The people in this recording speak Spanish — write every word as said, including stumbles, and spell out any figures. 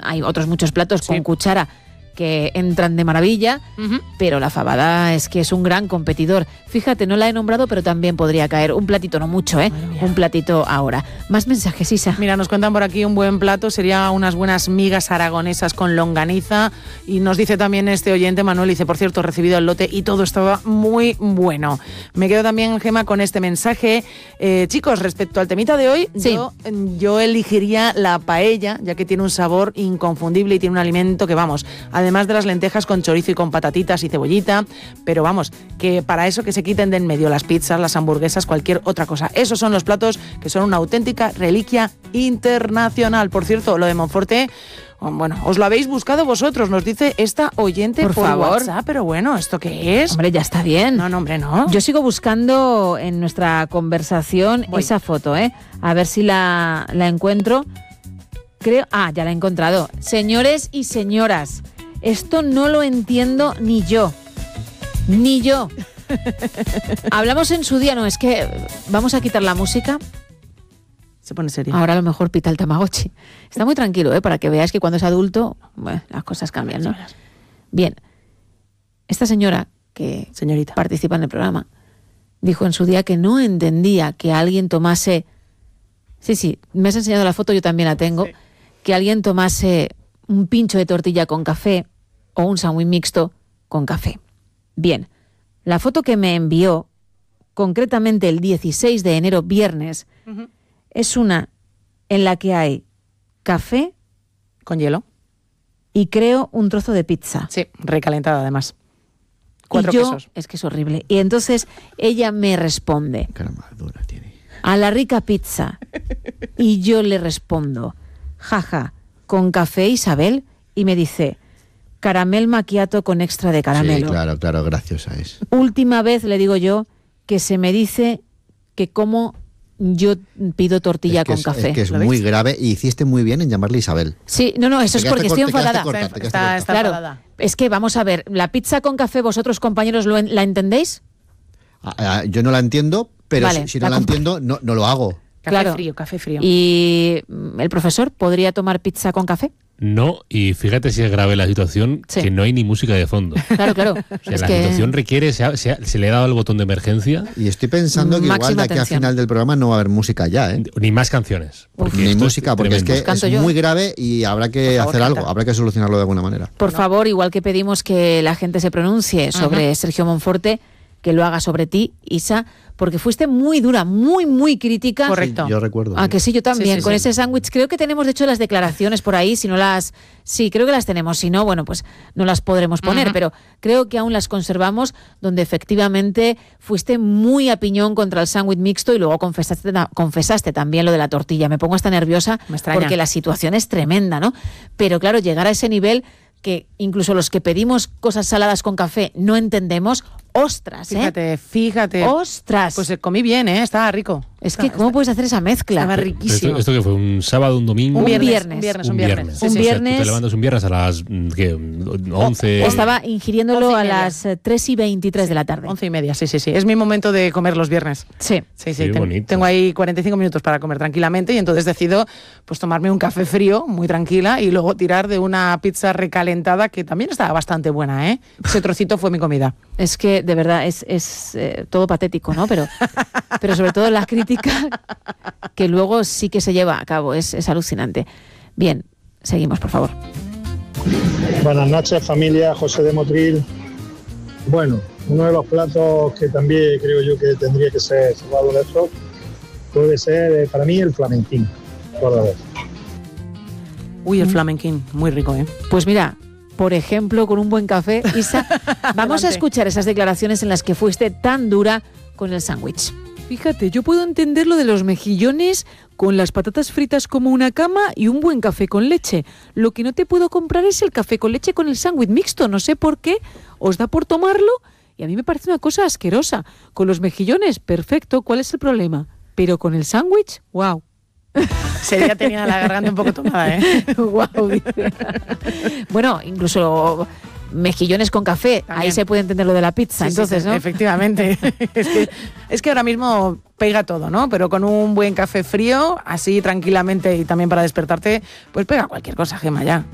hay otros muchos platos Sí. con cuchara que entran de maravilla, Uh-huh. pero la fabada es que es un gran competidor. Fíjate, no la he nombrado, pero también podría caer. Un platito, no mucho, ¿eh? Madre mía. Un platito ahora. Más mensajes, Isa. Mira, nos cuentan por aquí un buen plato, sería unas buenas migas aragonesas con longaniza. Y nos dice también este oyente, Manuel, dice, por cierto, he recibido el lote y todo estaba muy bueno. Me quedo también, Gema, con este mensaje. Eh, chicos, respecto al temita de hoy, Sí. yo, yo elegiría la paella, ya que tiene un sabor inconfundible y tiene un alimento que, vamos, además de las lentejas con chorizo y con patatitas y cebollita, pero vamos, que para eso que se quiten de en medio las pizzas, las hamburguesas, cualquier otra cosa. Esos son los platos que son una auténtica reliquia internacional. Por cierto, lo de Monforte, bueno, os lo habéis buscado vosotros, nos dice esta oyente Por por, favor. WhatsApp, pero bueno, ¿esto qué es? Hombre, ya está bien. No, no, hombre, no. Yo sigo buscando en nuestra conversación Voy. esa foto, ¿eh? A ver si la, la encuentro. Creo... Ah, ya la he encontrado. Señores y señoras, esto no lo entiendo ni yo. Ni yo. Hablamos en su día, no, es que vamos a quitar la música. Se pone serio. Ahora a lo mejor pita el Tamagotchi. Está muy tranquilo, ¿eh? Para que veáis que cuando es adulto, bueno, las cosas cambian, ¿no? Bien. Esta señora que Señorita. participa en el programa dijo en su día que no entendía que alguien tomase... Sí, sí, me has enseñado la foto, yo también la tengo. Sí. Que alguien tomase un pincho de tortilla con café o un sándwich mixto con café. Bien, la foto que me envió, concretamente el dieciséis de enero, viernes, Uh-huh. es una en la que hay café Con hielo. y creo un trozo de pizza. Sí, recalentada además. Cuatro y yo, quesos. es que es horrible. Y entonces ella me responde, Caramba, dura tiene. a la rica pizza. Y yo le respondo, jaja, con café, Isabel. Y me dice, caramel macchiato con extra de caramelo. Sí, claro, claro, graciosa es. Última vez, le digo yo, que se me dice que como yo pido tortilla es que con es, café. Es que es ¿Lo muy veis? grave y hiciste muy bien en llamarle Isabel. Sí, no, no, eso Te es quedaste porque cor- estoy te quedaste enfadada. corta, te Está, quedaste está, corta. está Claro, enfadada. es que vamos a ver, la pizza con café, vosotros compañeros lo en- la entendéis. Ah, ah, yo no la entiendo, pero Vale, si, si la no la compa- entiendo, no, no lo hago. Café Claro. frío, café frío. Y mm, el profesor podría tomar pizza con café. No, y fíjate si es grave la situación, Sí. que no hay ni música de fondo. Claro, claro. O sea, es la que situación requiere, se, ha- se ha- se le ha dado el botón de emergencia, Y estoy pensando que igual Máxima de aquí atención. a final del programa no va a haber música ya, ¿eh? ni más canciones. porque Ni esto música, porque tremendo. es que canto es yo, muy ¿eh? grave y habrá que Por favor, hacer algo, canta. habrá que solucionarlo de alguna manera. por favor, igual que pedimos que la gente se pronuncie sobre Sergio Monforte, que lo haga sobre ti, Isa, porque fuiste muy dura, muy, muy crítica. Correcto. Yo recuerdo. Ah, sí. que sí, yo también, Sí, sí, con sí. ese sándwich. Creo que tenemos, de hecho, las declaraciones por ahí, si no las... Sí, creo que las tenemos, si no, bueno, pues no las podremos poner, Ujú. pero creo que aún las conservamos, donde efectivamente fuiste muy a piñón contra el sándwich mixto y luego confesaste, ta- confesaste también lo de la tortilla. Me pongo hasta nerviosa Me extraña. porque la situación es tremenda, ¿no? Pero claro, llegar a ese nivel que incluso los que pedimos cosas saladas con café no entendemos, ostras, ¿eh? Fíjate, fíjate. Ostras. Pues eh, comí bien, ¿eh? Estaba rico. es que, Está- ¿cómo puedes hacer esa mezcla? Estaba Pero riquísimo. Esto, esto que fue un sábado, un domingo. Un viernes, viernes. un viernes, un Un viernes. viernes. Sí, Un sí. O sea, tú viernes. te levantas un viernes a las mm, ¿qué? once. Estaba ingiriéndolo once y a media. las eh, tres y veintitrés de la tarde. Once y media, sí, sí, sí. Es mi momento de comer los viernes. Sí. Sí, sí, Qué ten- bonito. tengo ahí cuarenta y cinco minutos para comer tranquilamente y entonces decido pues tomarme un café frío, muy tranquila, y luego tirar de una pizza recalentada que también estaba bastante buena, ¿eh? Ese trocito fue mi comida. Es que de verdad es, es eh, todo patético, ¿no? Pero, pero sobre todo la crítica que luego sí que se lleva a cabo. Es, es alucinante. Bien, seguimos, por favor. Buenas noches, familia. José de Motril. Bueno, uno de los platos que también creo yo que tendría que ser salvado de esto puede ser, eh, para mí, el flamenquín. Cordobés. Uy, el flamenquín, muy rico, ¿eh? Pues mira, por ejemplo, con un buen café, Isa, vamos a Adelante. escuchar esas declaraciones en las que fuiste tan dura con el sándwich. Fíjate, yo puedo entender lo de los mejillones con las patatas fritas como una cama y un buen café con leche. Lo que no te puedo comprar es el café con leche con el sándwich mixto. No sé por qué, os da por tomarlo y a mí me parece una cosa asquerosa. Con los mejillones, perfecto, ¿cuál es el problema? Pero con el sándwich, wow. Sería tenía la garganta un poco tomada, ¿eh? Guau, dice. Bueno, incluso mejillones con café, También. ahí se puede entender lo de la pizza, Sí, sí, entonces, sí, ¿no? Efectivamente. es, que, es que ahora mismo pega todo, ¿no? Pero con un buen café frío, así tranquilamente y también para despertarte, pues pega cualquier cosa, Gema, ya.